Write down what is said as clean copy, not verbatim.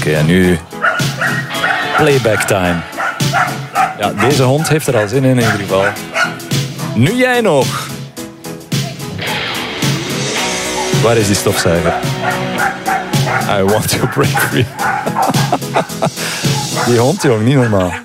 Oké, en nu playback time. Ja, deze hond heeft er al zin in ieder geval. Nu jij nog. Waar is die stofzuiger? I want to break free. Die hond, jong, niet normaal.